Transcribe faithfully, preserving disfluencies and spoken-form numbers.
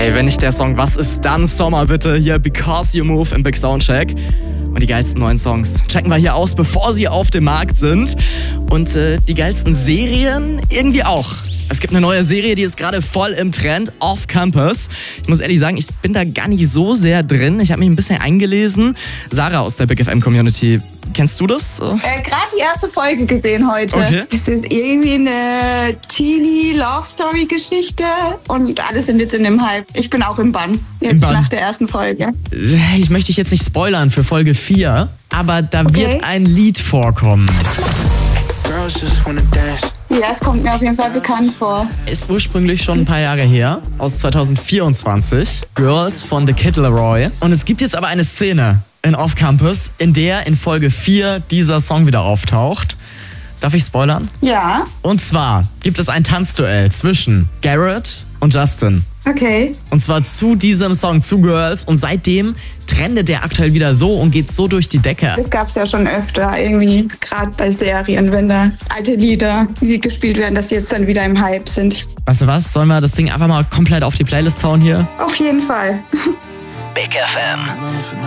Ey, wenn nicht der Song Was ist dann Sommer, bitte hier Because You Move im Big Soundcheck. Und die geilsten neuen Songs checken wir hier aus, bevor sie auf dem Markt sind. Und äh, die geilsten Serien irgendwie auch. Es gibt eine neue Serie, die ist gerade voll im Trend, Off Campus. Ich muss ehrlich sagen, ich bin da gar nicht so sehr drin. Ich habe mich ein bisschen eingelesen. Sarah aus der Big F M Community, kennst du das? Äh, Gerade die erste Folge gesehen heute. Okay. Es ist irgendwie eine Teenie-Love-Story-Geschichte und alle sind jetzt in dem Hype. Ich bin auch im Bann, jetzt Im Bann. nach der ersten Folge. Ich möchte dich jetzt nicht spoilern für Folge vier, aber da Okay. wird ein Lied vorkommen. Ja, es kommt mir auf jeden Fall bekannt vor. Ist ursprünglich schon ein paar Jahre her, aus zwanzig vierundzwanzig. Girls von The Kid Laroi. Und es gibt jetzt aber eine Szene in Off Campus, in der in Folge vier dieser Song wieder auftaucht. Darf ich spoilern? Ja, Und zwar gibt es ein Tanzduell zwischen Garrett und Justin. okay. Und zwar zu diesem Song, zu Girls. Und seitdem trendet der aktuell wieder so und geht so durch die Decke. Das gab's ja schon öfter, irgendwie, gerade bei Serien, wenn da alte Lieder die gespielt werden, dass die jetzt dann wieder im Hype sind. Weißt du was? Sollen wir das Ding einfach mal komplett auf die Playlist hauen hier? Auf jeden Fall. Big F M.